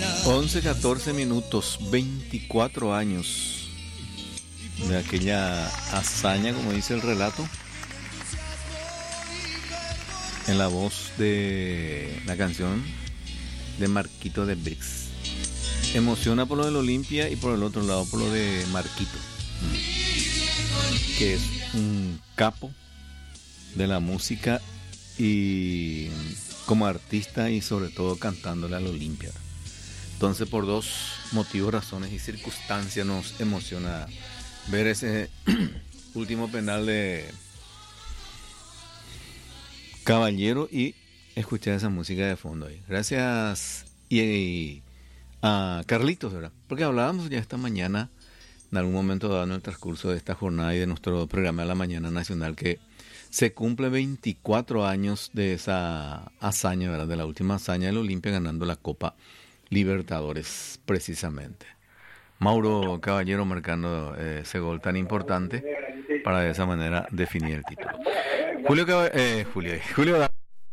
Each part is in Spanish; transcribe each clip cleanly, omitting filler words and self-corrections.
11:14, 24 años de aquella hazaña, como dice el relato, en la voz de la canción de Marquito de Brix. Emociona por lo del Olimpia y por el otro lado por lo de Marquito, que es un capo de la música y como artista y sobre todo cantándole al Olimpia. Entonces, por dos motivos, razones y circunstancias nos emociona ver ese último penal de Caballero y escuchar esa música de fondo ahí. Gracias y a Carlitos, ¿verdad? Porque hablábamos ya esta mañana, en algún momento dado en el transcurso de esta jornada y de nuestro programa de la Mañana Nacional, que se cumple 24 años de esa hazaña, ¿verdad? De la última hazaña del Olimpia ganando la Copa Libertadores, precisamente. Mauro Caballero marcando ese gol tan importante para de esa manera definir el título. Julio.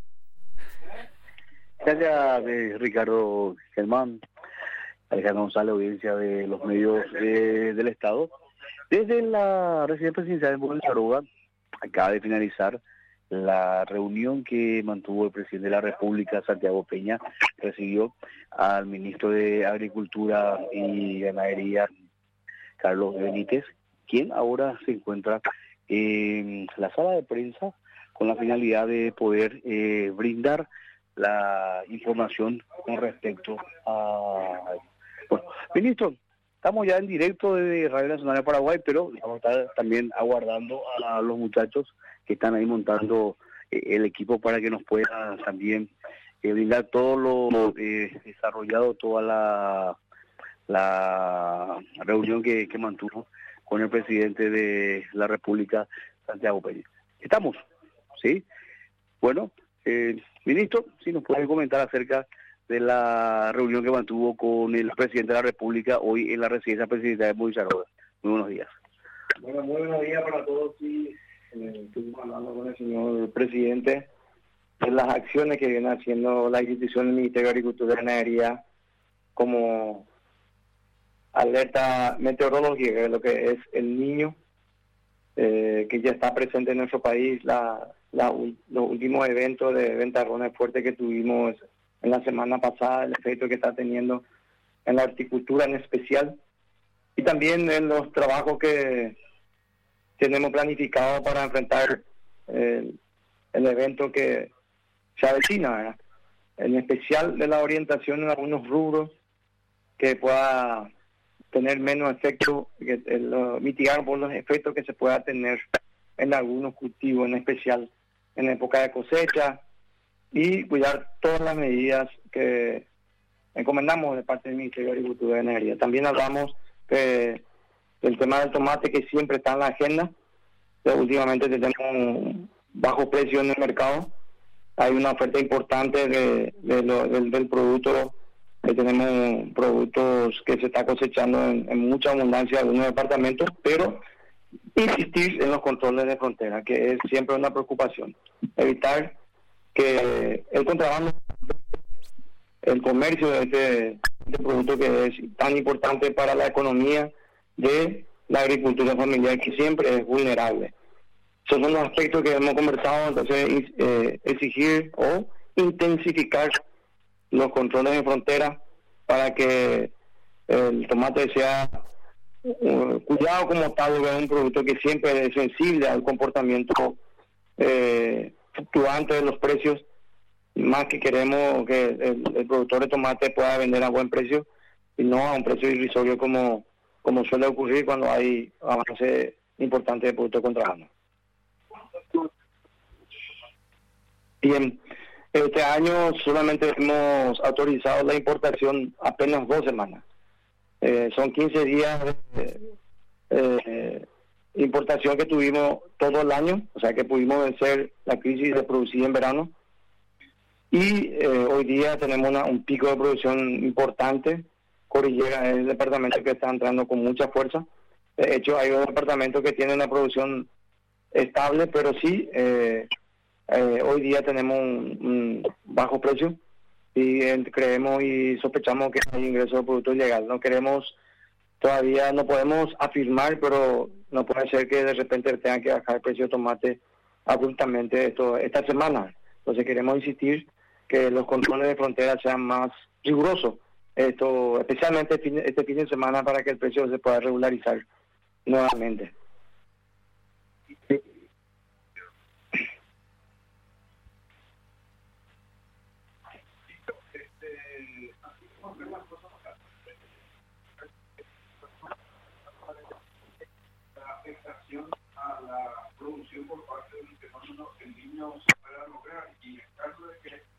Gracias, Ricardo Germán, Alejandro González, audiencia de los medios del Estado. Desde la residencia presidencial de Buenaroga, acaba de finalizar la reunión que mantuvo el presidente de la República, Santiago Peña. Recibió al ministro de Agricultura y Ganadería, Carlos Benítez, quien ahora se encuentra en la sala de prensa con la finalidad de poder brindar la información con respecto a... Bueno, ministro, estamos ya en directo desde Radio Nacional de Paraguay, pero vamos a estar también aguardando a los muchachos que están ahí montando el equipo para que nos pueda también brindar todo lo desarrollado, toda la reunión que mantuvo con el presidente de la República, Santiago Peña. ¿Estamos? ¿Sí? Bueno, ministro, si nos puede comentar acerca de la reunión que mantuvo con el presidente de la República hoy en la residencia presidencial de Buenaroga. Muy buenos días. Bueno, muy buenos días para todos. Sí, estuvimos hablando con el señor presidente de las acciones que viene haciendo la institución del Ministerio de Agricultura y Ganadería como alerta meteorológica, que es lo que es el Niño, que ya está presente en nuestro país. Los últimos eventos de ventarrones fuertes que tuvimos en la semana pasada, el efecto que está teniendo en la horticultura en especial, y también en los trabajos que tenemos planificados para enfrentar el evento que se avecina, ¿verdad? En especial de la orientación en algunos rubros que pueda tener menos efecto, mitigar por los efectos que se pueda tener en algunos cultivos, en especial en época de cosecha, y cuidar todas las medidas que encomendamos de parte del Ministerio de Agricultura y Ganadería. También hablamos del tema del tomate, que siempre está en la agenda. Últimamente tenemos bajo precio en el mercado. Hay una oferta importante del producto. Tenemos productos que se está cosechando en mucha abundancia en algunos departamentos, pero insistir en los controles de frontera, que es siempre una preocupación. Evitar que el contrabando, el comercio de este producto que es tan importante para la economía de la agricultura familiar, que siempre es vulnerable. Esos son los aspectos que hemos conversado. Entonces, exigir o intensificar los controles de frontera para que el tomate sea cuidado como tal, es un producto que siempre es sensible al comportamiento fluctuante de los precios, más que queremos que el productor de tomate pueda vender a buen precio y no a un precio irrisorio como suele ocurrir cuando hay avance importante de producto de contrabando. Bien, este año solamente hemos autorizado la importación apenas 2 semanas. Son 15 días de importación que tuvimos todo el año, o sea que pudimos vencer la crisis de producir en verano. Y hoy día tenemos un pico de producción importante. Cordillera es el departamento que está entrando con mucha fuerza. De hecho, hay un departamento que tiene una producción estable, pero sí, hoy día tenemos un bajo precio y creemos y sospechamos que hay ingreso de producto ilegal. Todavía no podemos afirmar, pero no puede ser que de repente tengan que bajar el precio de tomate abruptamente esta semana. Entonces queremos insistir que los controles de frontera sean más rigurosos, especialmente este fin de semana, para que el precio se pueda regularizar nuevamente. A la producción por parte de un fenómeno el niño se pueda lograr, y en caso de que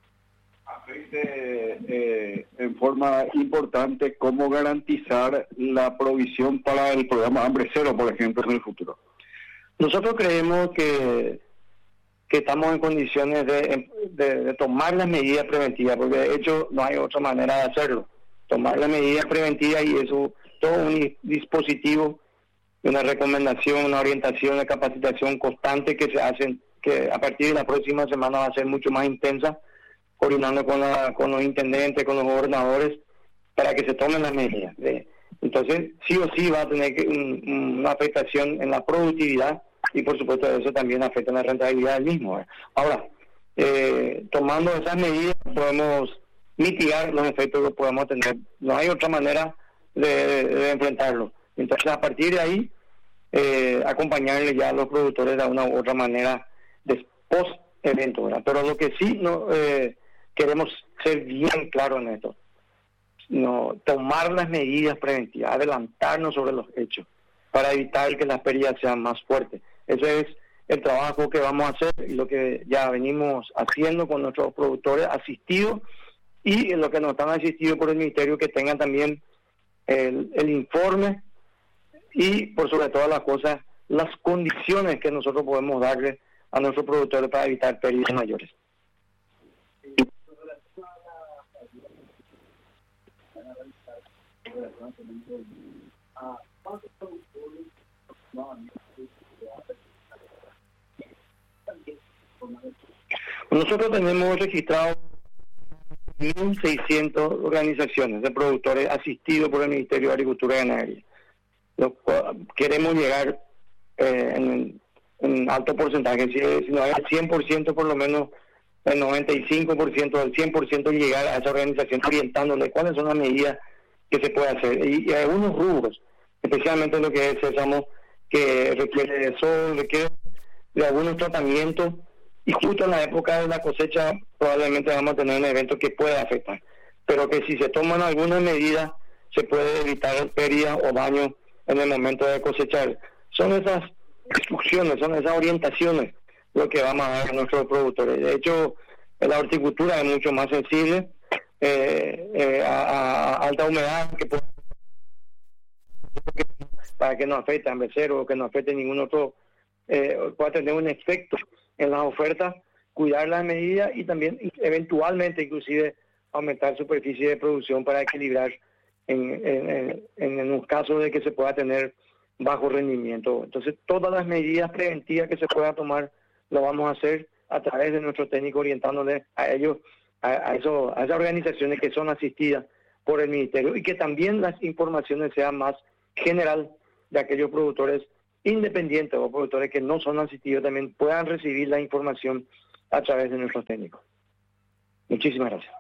afecte en forma importante, cómo garantizar la provisión para el programa Hambre Cero, por ejemplo, en el futuro. Nosotros creemos que estamos en condiciones de tomar las medidas preventivas, porque de hecho no hay otra manera de hacerlo. Tomar las medidas preventivas, y eso, todo un dispositivo, una recomendación, una orientación, una capacitación constante que se hacen, que a partir de la próxima semana va a ser mucho más intensa, coordinando con los intendentes, con los gobernadores, para que se tomen las medidas. Entonces, sí o sí va a tener una afectación en la productividad, y por supuesto eso también afecta en la rentabilidad del mismo. Ahora, tomando esas medidas podemos mitigar los efectos que podemos tener. No hay otra manera de enfrentarlo. Entonces, a partir de ahí, acompañarle ya a los productores de una u otra manera post evento, ¿verdad? Pero lo que sí no queremos ser bien claros en esto, no tomar las medidas preventivas, adelantarnos sobre los hechos para evitar que las pérdidas sean más fuertes. Ese es el trabajo que vamos a hacer y lo que ya venimos haciendo con nuestros productores asistidos, y lo que nos están asistidos por el Ministerio, que tengan también el informe y, por sobre todas las cosas, las condiciones que nosotros podemos darle a nuestros productores para evitar pérdidas mayores. Nosotros tenemos registrado 1.600 organizaciones de productores asistidos por el Ministerio de Agricultura y Ganadería. Queremos llegar en alto porcentaje, si no hay el 100%, por lo menos el 95%, el 100%, llegar a esa organización orientándole cuáles son las medidas que se puede hacer. Y algunos rubros, especialmente lo que es sésamo, que requiere de sol, requiere de algunos tratamientos, y justo en la época de la cosecha probablemente vamos a tener un evento que pueda afectar, pero que si se toman algunas medidas se puede evitar pérdidas o daños en el momento de cosechar. Son esas instrucciones, son esas orientaciones lo que vamos a dar a nuestros productores. De hecho, la horticultura es mucho más sensible a alta humedad, para que no afecte a becero o que no afecte ningún otro, pueda tener un efecto en las ofertas, cuidar las medidas y también eventualmente inclusive aumentar superficie de producción para equilibrar en un caso de que se pueda tener bajo rendimiento. Entonces, todas las medidas preventivas que se puedan tomar lo vamos a hacer a través de nuestro técnico, orientándole a ellos, a esas organizaciones que son asistidas por el Ministerio, y que también las informaciones sean más general, de aquellos productores independientes o productores que no son asistidos también puedan recibir la información a través de nuestros técnicos. Muchísimas gracias.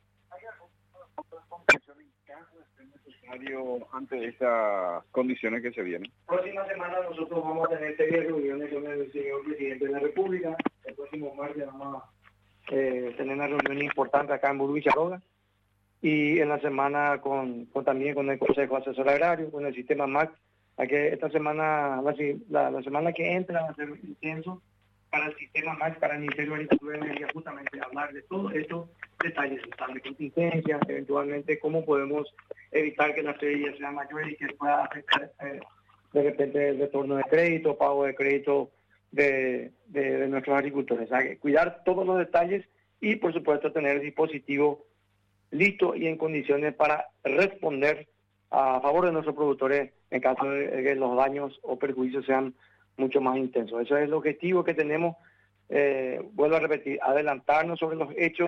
Ante estas condiciones que se vienen. Próxima semana nosotros vamos a tener 3 reuniones con el señor presidente de la República. El próximo martes vamos a tener una reunión importante acá en Burgo y Quiroga, y en la semana también con el Consejo Asesor Agrario, con el sistema MAC. Esta semana, la semana que entra, va a ser intenso para el sistema MAC, para el Ministerio de Agricultura y Energía, justamente hablar de todos estos detalles, de contingencia, eventualmente cómo podemos evitar que las pérdidas sean mayores y que pueda afectar de repente el retorno de crédito, pago de crédito de nuestros agricultores. O sea, cuidar todos los detalles y, por supuesto, tener el dispositivo listo y en condiciones para responder a favor de nuestros productores en caso de que los daños o perjuicios sean mucho más intensos. Ese es el objetivo que tenemos. Vuelvo a repetir, adelantarnos sobre los hechos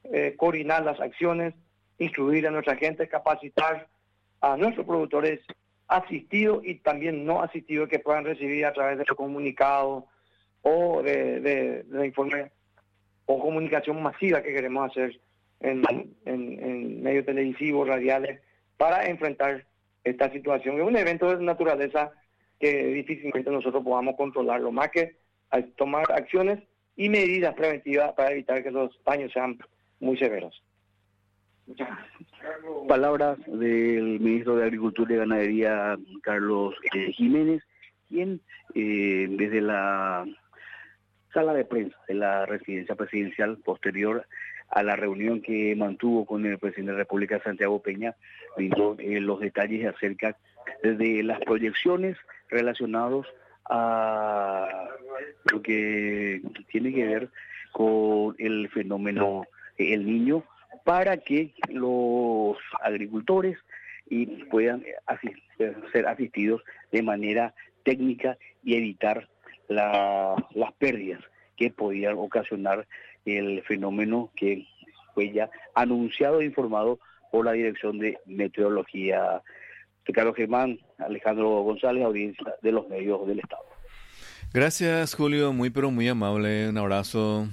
coordinar las acciones, instruir a nuestra gente, capacitar a nuestros productores asistidos y también no asistidos que puedan recibir a través de los comunicados o de informe o comunicación masiva que queremos hacer en medios televisivos, radiales, para enfrentar esta situación. Es un evento de naturaleza que difícilmente nosotros podamos controlarlo, más que tomar acciones y medidas preventivas para evitar que los daños sean muy severos. Muchas gracias. Palabras del ministro de Agricultura y Ganadería, Carlos Jiménez, quien desde la sala de prensa de la residencia presidencial posterior a la reunión que mantuvo con el presidente de la República, Santiago Peña, brindó los detalles acerca de las proyecciones relacionados a lo que tiene que ver con el fenómeno El Niño, para que los agricultores puedan ser asistidos de manera técnica y evitar las pérdidas que podían ocasionar el fenómeno que fue ya anunciado e informado por la Dirección de Meteorología. Ricardo Germán, Alejandro González, audiencia de los medios del Estado. Gracias, Julio, muy pero muy amable, un abrazo.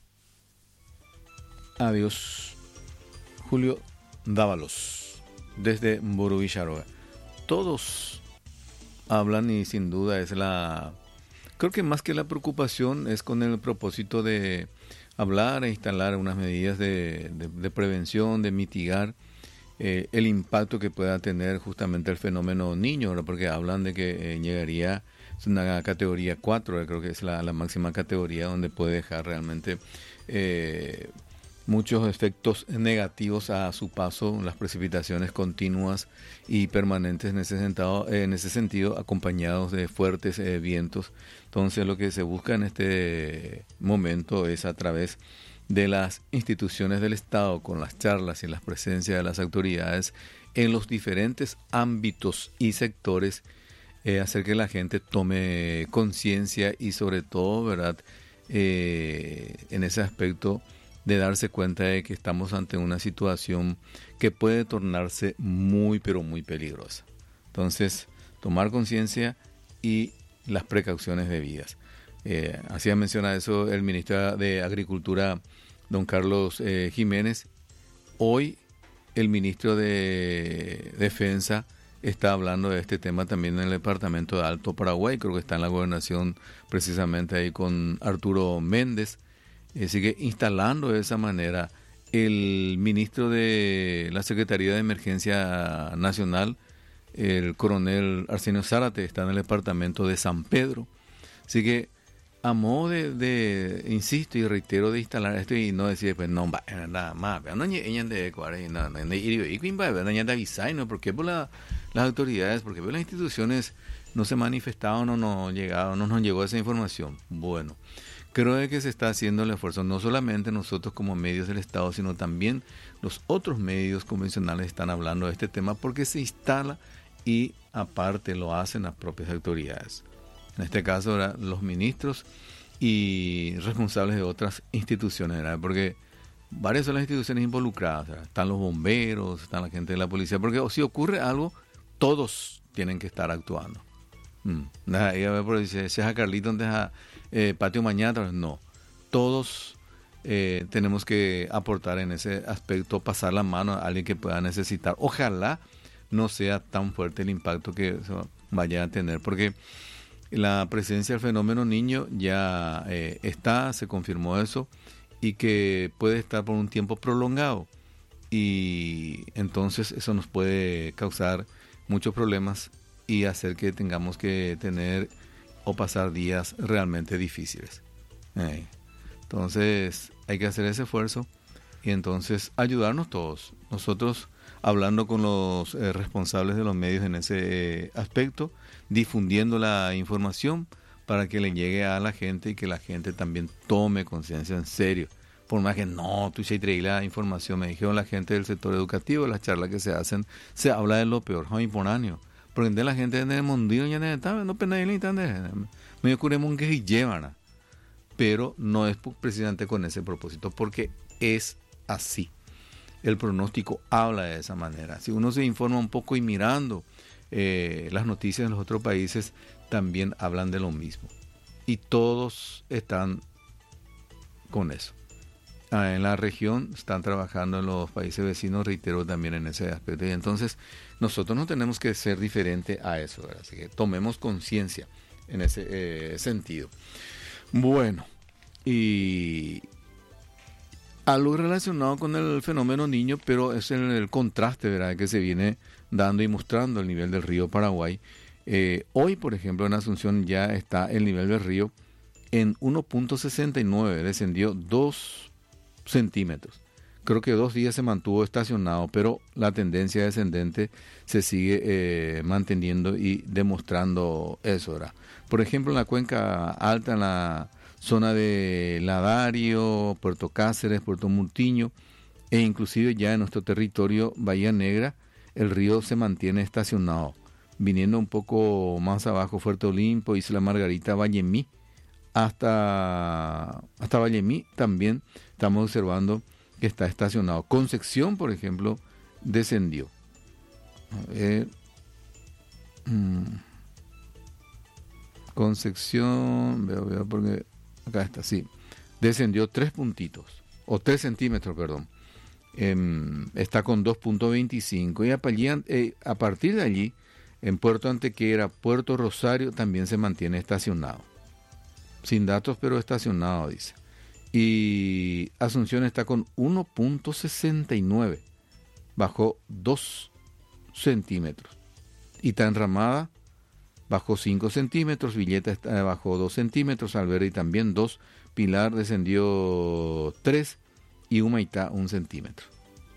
Adiós. Julio Dávalos, desde Borubicharoa. Todos hablan y sin duda es creo que más que la preocupación es con el propósito de hablar e instalar unas medidas de prevención, de mitigar el impacto que pueda tener justamente el fenómeno niño, ¿verdad? Porque hablan de que llegaría, es una categoría 4, creo que es la máxima categoría donde puede dejar realmente muchos efectos negativos a su paso, las precipitaciones continuas y permanentes en ese sentido, acompañados de fuertes vientos. Entonces lo que se busca en este momento es, a través de las instituciones del Estado, con las charlas y la presencia de las autoridades en los diferentes ámbitos y sectores, hacer que la gente tome conciencia y sobre todo, ¿verdad?, en ese aspecto de darse cuenta de que estamos ante una situación que puede tornarse muy, pero muy peligrosa. Entonces, tomar conciencia y las precauciones debidas. Hacía mención a eso el ministro de Agricultura, don Carlos Jiménez. Hoy, el ministro de Defensa está hablando de este tema también en el departamento de Alto Paraguay. Creo que está en la gobernación precisamente ahí con Arturo Méndez. Sigue instalando de esa manera. El ministro de la Secretaría de Emergencia Nacional, el coronel Arsenio Zárate, está en el departamento de San Pedro. Así que, a modo insisto y reitero, de instalar esto y no decir, pues no, nada más, porque por las autoridades, porque por las instituciones no se manifestaron o no nos llegó esa información. Bueno, creo que se está haciendo el esfuerzo, no solamente nosotros como medios del Estado, sino también los otros medios convencionales están hablando de este tema, porque se instala y aparte lo hacen las propias autoridades. En este caso, ahora, los ministros y responsables de otras instituciones, ¿verdad? Porque varias son las instituciones involucradas, ¿verdad? Están los bomberos, están la gente de la policía, porque si ocurre algo, todos tienen que estar actuando. Dice a Carlito, patio mañana, no. Todos tenemos que aportar en ese aspecto, pasar la mano a alguien que pueda necesitar. Ojalá no sea tan fuerte el impacto que vaya a tener, porque la presencia del fenómeno niño ya se confirmó eso, y que puede estar por un tiempo prolongado, y entonces eso nos puede causar muchos problemas y hacer que tengamos que tener o pasar días realmente difíciles. Entonces hay que hacer ese esfuerzo y entonces ayudarnos todos, nosotros hablando con los responsables de los medios en ese aspecto, difundiendo la información para que le llegue a la gente y que la gente también tome conciencia en serio. Por más que no, tú se traí la información, me dijeron la gente del sector educativo, las charlas que se hacen, se habla de lo peor, imponáneo. Porque de la gente en el mundillo ya no pena ir me ocurrimos que llevan, pero no es precisamente con ese propósito, porque es así. El pronóstico habla de esa manera. Si uno se informa un poco y mirando las noticias de los otros países, también hablan de lo mismo. Y todos están con eso. En la región están trabajando en los países vecinos, reitero también en ese aspecto. Y entonces nosotros no tenemos que ser diferente a eso, ¿verdad? Así que tomemos conciencia en ese sentido. Bueno, y algo relacionado con el fenómeno Niño, pero es el contraste, ¿verdad?, que se viene dando y mostrando el nivel del río Paraguay. Hoy, por ejemplo, en Asunción ya está el nivel del río en 1.69, descendió 2 centímetros. Creo que 2 días se mantuvo estacionado, pero la tendencia descendente se sigue manteniendo y demostrando eso, ¿verdad? Por ejemplo, en la cuenca alta, en la zona de Ladario, Puerto Cáceres, Puerto Murtiño, e inclusive ya en nuestro territorio, Bahía Negra, el río se mantiene estacionado. Viniendo un poco más abajo, Fuerte Olimpo, Isla Margarita, Vallemí, hasta Vallemí también estamos observando que está estacionado. Concepción, por ejemplo, descendió. Concepción, veo porque acá está, sí. Descendió 3 puntitos, o 3 centímetros, perdón. Está con 2.25 y a partir de allí, en Puerto Antequera, Puerto Rosario, también se mantiene estacionado. Sin datos, pero estacionado, dice. Y Asunción está con 1.69, bajó 2 centímetros. Y está enramada, bajó 5 centímetros, Villeta bajó 2 centímetros, Alberdi también 2, Pilar descendió 3 y Humaitá 1 centímetro.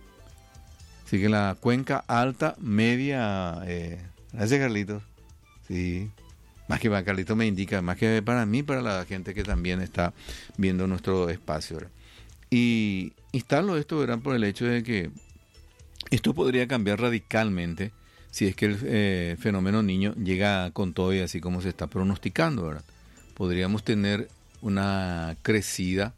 Así que la cuenca alta, media, gracias Carlitos, sí, más que para Carlitos me indica, más que para mí, para la gente que también está viendo nuestro espacio, ¿verdad? Y instalo esto, ¿verdad?, por el hecho de que esto podría cambiar radicalmente si es que el fenómeno Niño llega con todo y así como se está pronosticando, ¿verdad? Podríamos tener una crecida.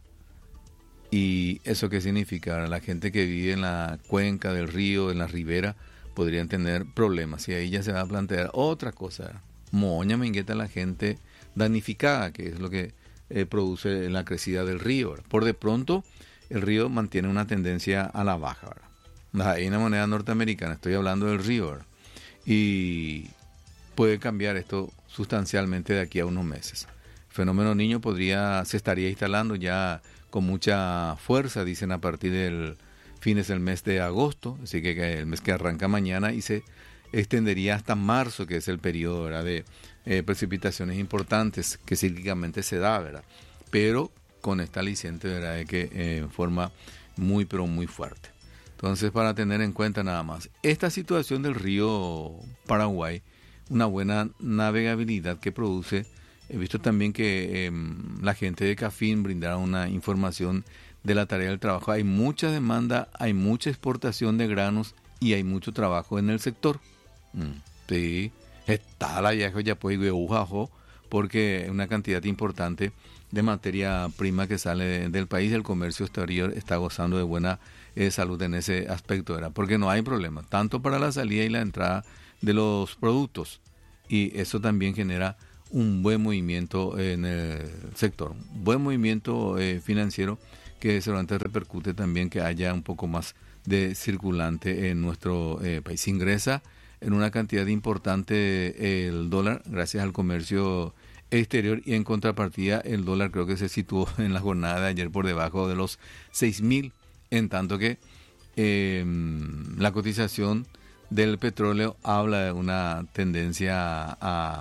¿Y eso qué significa? La gente que vive en la cuenca del río, en la ribera, podrían tener problemas. Y ahí ya se va a plantear otra cosa. Moña mengueta la gente danificada, que es lo que produce la crecida del río, ¿verdad? Por de pronto, el río mantiene una tendencia a la baja, ¿verdad? Hay una moneda norteamericana, estoy hablando del río, ¿verdad? Y puede cambiar esto sustancialmente de aquí a unos meses. El fenómeno Niño se estaría instalando ya con mucha fuerza, dicen, a partir del fines del mes de agosto, así que el mes que arranca mañana, y se extendería hasta marzo, que es el periodo, ¿verdad?, de precipitaciones importantes que cíclicamente se da, ¿verdad? Pero con esta aliciente, ¿verdad?, de que en forma muy, pero muy fuerte. Entonces, para tener en cuenta nada más, esta situación del río Paraguay, una buena navegabilidad que produce. He visto también que la gente de CAFIN brindará una información de la tarea del trabajo. Hay mucha demanda, hay mucha exportación de granos y hay mucho trabajo en el sector. Sí, está la vieja ya pues porque una cantidad importante de materia prima que sale del país, el comercio exterior está gozando de buena salud en ese aspecto, ¿verdad? Porque no hay problema, tanto para la salida y la entrada de los productos, y eso también genera un buen movimiento en el sector, un buen movimiento financiero que seguramente repercute también que haya un poco más de circulante en nuestro país. Ingresa en una cantidad importante el dólar gracias al comercio exterior, y en contrapartida el dólar creo que se situó en la jornada de ayer por debajo de los 6.000, en tanto que la cotización del petróleo habla de una tendencia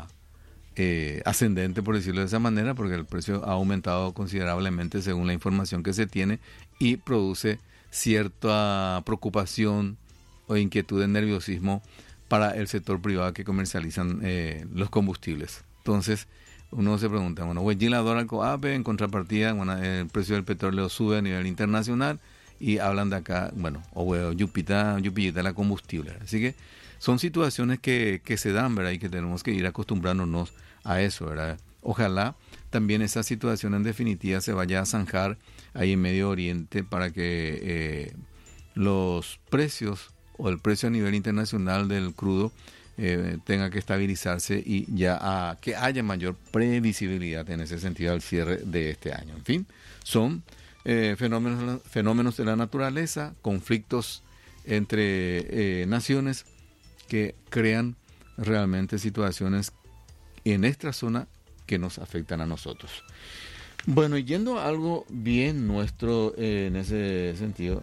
ascendente, por decirlo de esa manera, porque el precio ha aumentado considerablemente según la información que se tiene, y produce cierta preocupación o inquietud de nerviosismo para el sector privado que comercializan los combustibles. Entonces uno se pregunta, bueno, en contrapartida, bueno, el precio del petróleo sube a nivel internacional y hablan de acá, bueno, yupita la combustible. Así que son situaciones que se dan, ¿verdad? Y que tenemos que ir acostumbrándonos a eso, ¿verdad? Ojalá también esa situación en definitiva se vaya a zanjar ahí en Medio Oriente para que los precios o el precio a nivel internacional del crudo tenga que estabilizarse y ya que haya mayor previsibilidad en ese sentido al cierre de este año. En fin, son fenómenos de la naturaleza, conflictos entre naciones que crean realmente situaciones en esta zona que nos afectan a nosotros. Bueno, yendo a algo bien nuestro en ese sentido,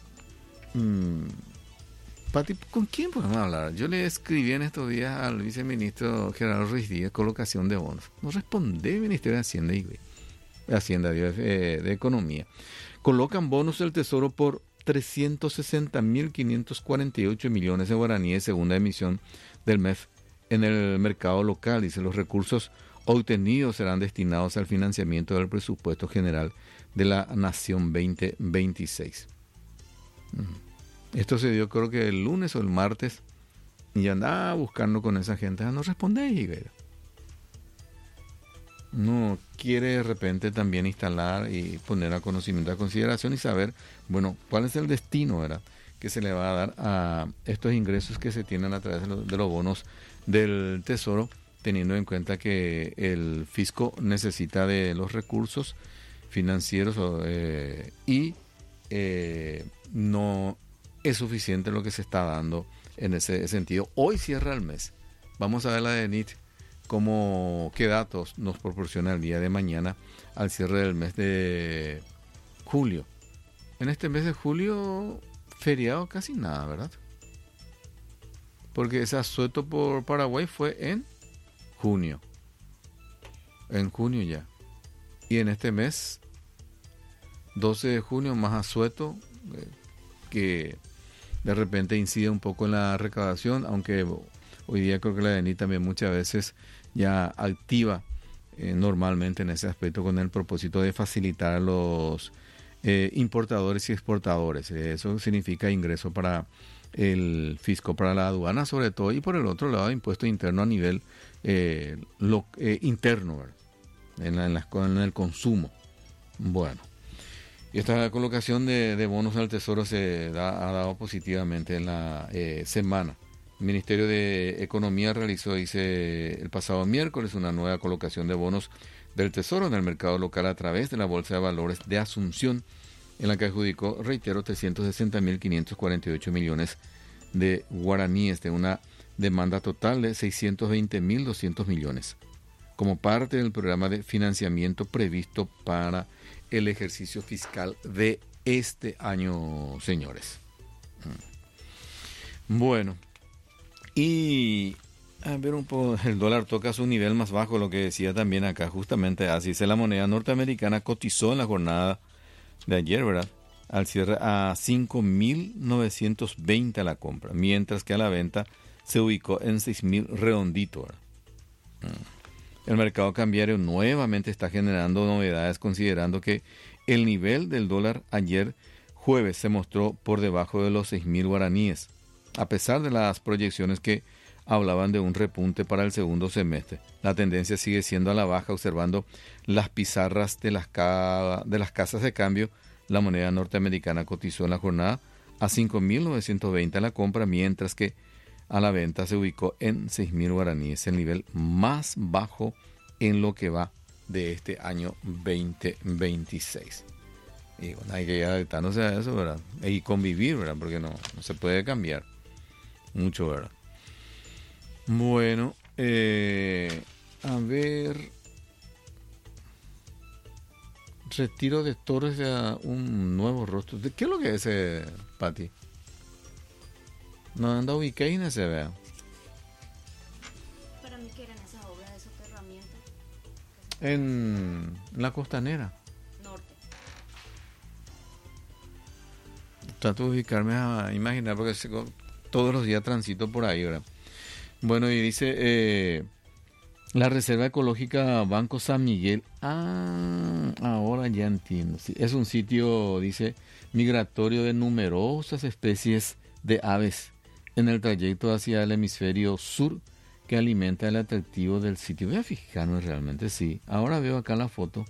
Pati, ¿con quién podemos hablar? Yo le escribí en estos días al viceministro Gerardo Ruiz Díaz, colocación de bonos. No responde el Ministerio de Hacienda de Economía. Colocan bonos del Tesoro por 360.548 millones de guaraníes, segunda emisión del MEF en el mercado local. Dice, los recursos obtenidos serán destinados al financiamiento del presupuesto general de la Nación 2026. Esto se dio creo que el lunes o el martes y andaba buscando con esa gente. No responde Higuera. No quiere de repente también instalar y poner a conocimiento, a consideración y saber, bueno, cuál es el destino, ¿verdad?, que se le va a dar a estos ingresos que se tienen a través de los bonos del Tesoro, teniendo en cuenta que el fisco necesita de los recursos financieros y no es suficiente lo que se está dando en ese sentido. Hoy cierra el mes. Vamos a ver la de NIT, qué datos nos proporciona el día de mañana al cierre del mes de julio. En este mes de julio, feriado casi nada, ¿verdad? Porque ese asueto por Paraguay fue en junio. En junio ya. Y en este mes, 12 de junio, más asueto, que de repente incide un poco en la recaudación, aunque hoy día creo que la DENI también muchas veces ya activa normalmente en ese aspecto con el propósito de facilitar a los importadores y exportadores. Eso significa ingreso para el fisco, para la aduana sobre todo, y por el otro lado impuesto interno a nivel interno, en el consumo. Bueno, y esta colocación de bonos al Tesoro ha dado positivamente en la semana. El Ministerio de Economía realizó, el pasado miércoles, una nueva colocación de bonos del Tesoro en el mercado local a través de la Bolsa de Valores de Asunción, en la que adjudicó, reitero, 360.548 millones de guaraníes de una demanda total de 620.200 millones, como parte del programa de financiamiento previsto para el ejercicio fiscal de este año, señores. Bueno, y a ver un poco, el dólar toca su nivel más bajo, lo que decía también acá, justamente así dice, la moneda norteamericana cotizó en la jornada de ayer, ¿verdad?, al cierre a 5.920 a la compra, mientras que a la venta se ubicó en 6.000 redondito, ¿verdad? El mercado cambiario nuevamente está generando novedades, considerando que el nivel del dólar ayer jueves se mostró por debajo de los 6.000 guaraníes, a pesar de las proyecciones que hablaban de un repunte para el segundo semestre. La tendencia sigue siendo a la baja, observando las pizarras de las casas de cambio. La moneda norteamericana cotizó en la jornada a 5.920 a la compra, mientras que a la venta se ubicó en 6.000 guaraníes, el nivel más bajo en lo que va de este año 2026. Y bueno, hay que ir adaptándose a eso, ¿verdad? Y convivir, ¿verdad? Porque no se puede cambiar mucho, ¿verdad? Bueno, a ver, retiro de Torres a un nuevo rostro. ¿Qué es lo que es, Pati? No anda ubicada en ese, vea. Para mí que eran esas obras de soterramiento. En la costanera. Norte. Trato de ubicarme a imaginar porque todos los días transito por ahí, ¿verdad? Bueno, y dice la Reserva Ecológica Banco San Miguel. Ahora ya entiendo. Sí, es un sitio, dice, migratorio de numerosas especies de aves en el trayecto hacia el hemisferio sur que alimenta el atractivo del sitio. Voy a fijarme realmente, sí. Ahora veo acá la foto.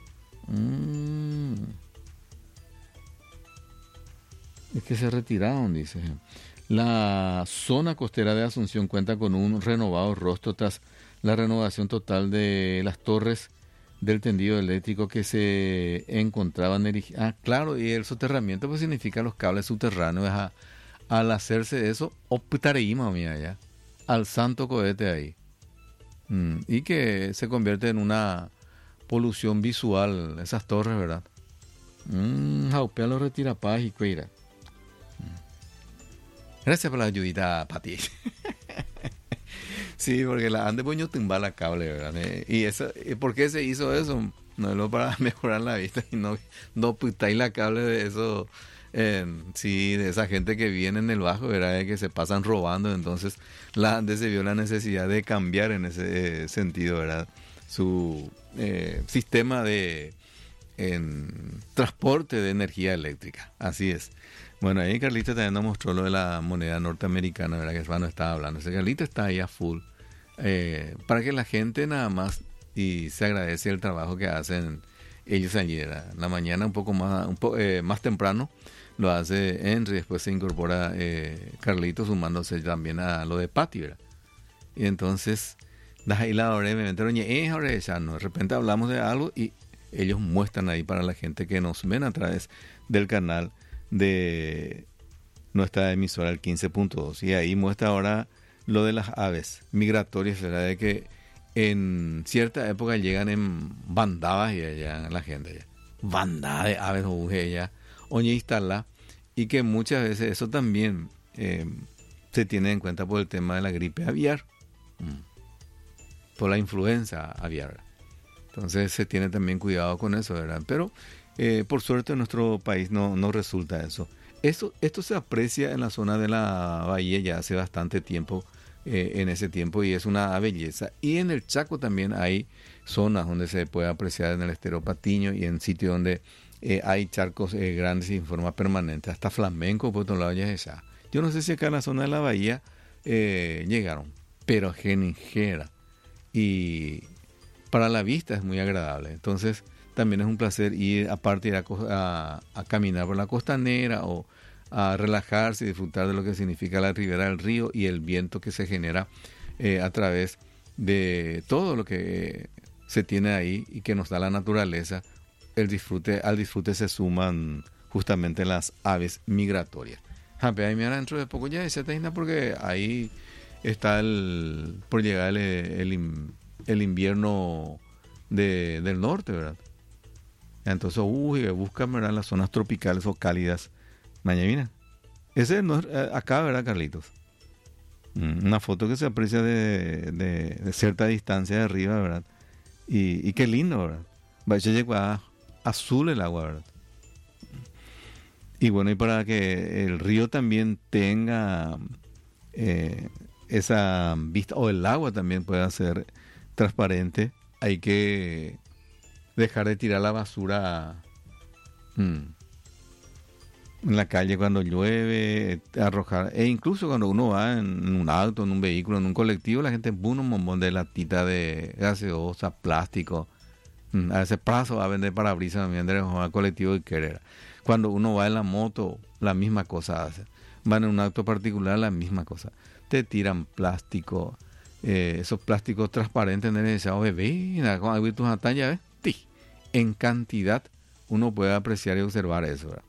Es que se retiraron, dice. La zona costera de Asunción cuenta con un renovado rostro tras la renovación total de las torres del tendido eléctrico que se encontraban erigidas. Ah, claro, y el soterramiento pues significa los cables subterráneos. Al hacerse eso, optareíma, mía, ya, al santo cohete ahí. Y que se convierte en una polución visual, esas torres, ¿verdad? Jaupea lo retira paz y cuira. Gracias por la ayudita, Pati. Sí, porque la ande poño tumbar la cable, ¿verdad? Y eso, ¿por qué se hizo eso? No es lo para mejorar la vista y no putáis la cable de eso. Sí, de esa gente que viene en el bajo, ¿verdad? Que se pasan robando. Entonces, la ande se vio la necesidad de cambiar en ese sentido, ¿verdad? Su sistema de transporte de energía eléctrica. Así es. Bueno, ahí Carlita también nos mostró lo de la moneda norteamericana, ¿verdad? Que Svano estaba hablando. Ese Carlita está ahí a full. Para que la gente nada más, y se agradece el trabajo que hacen ellos ayer. En la mañana un poco más temprano lo hace Henry, después se incorpora Carlito sumándose también a lo de Pati, ¿verdad? Y entonces, ahí la hora me metieron de repente hablamos de algo y ellos muestran ahí para la gente que nos ven a través del canal de nuestra emisora el 15.2 y ahí muestra ahora lo de las aves migratorias, ¿verdad? De que en cierta época llegan en bandadas y allá la gente allá, bandada de aves o ella oye instala y que muchas veces eso también se tiene en cuenta por el tema de la gripe aviar, por la influenza aviar, ¿verdad? Entonces se tiene también cuidado con eso, ¿verdad? Pero por suerte en nuestro país no resulta eso. Esto se aprecia en la zona de la bahía ya hace bastante tiempo, en ese tiempo, y es una belleza. Y en el Chaco también hay zonas donde se puede apreciar en el estero Patiño y en sitios donde hay charcos grandes y en forma permanente. Hasta flamenco, por otro lado, ya es esa. Yo no sé si acá en la zona de la bahía llegaron, pero genijera. Y para la vista es muy agradable. Entonces también es un placer ir, aparte ir a caminar por la costanera o a relajarse y disfrutar de lo que significa la ribera del río y el viento que se genera a través de todo lo que se tiene ahí y que nos da la naturaleza. Al disfrute se suman justamente las aves migratorias. Ahí mira, dentro de poco ya se termina porque ahí está por llegar el invierno del norte, ¿verdad? Entonces, buscan, ¿verdad?, las zonas tropicales o cálidas. Mañana, ese no es acá, ¿verdad, Carlitos? Una foto que se aprecia de cierta distancia de arriba, ¿verdad? Y qué lindo, ¿verdad? Vaya, llegó a azul el agua, ¿verdad? Y bueno, y para que el río también tenga esa vista, o el agua también pueda ser transparente, hay que dejar de tirar la basura en la calle cuando llueve, arrojar, e incluso cuando uno va en un auto, en un vehículo, en un colectivo, la gente pone un montón de latita de gaseosa, plástico. A veces plazo va a vender parabrisas también de colectivo y querer. Cuando uno va en la moto, la misma cosa hace. Van en un auto particular, la misma cosa. Te tiran plástico, esos plásticos transparentes en el deseo, bebé, con tus talla, ¿ves? En cantidad uno puede apreciar y observar eso, ¿verdad?